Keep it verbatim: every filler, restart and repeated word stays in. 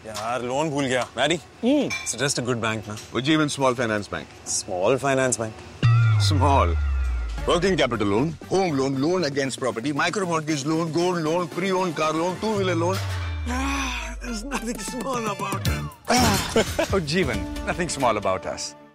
यार लोन भूल गया. Maddie, Hmm. suggest a good bank ना. Ujjivan Small Finance Bank. Small finance bank. Small. Working capital loan, home loan, loan against property, micro mortgage loan, gold loan, pre-owned car loan, two-wheeler loan. There's nothing small about it. Oh, Jeevan, nothing small about us.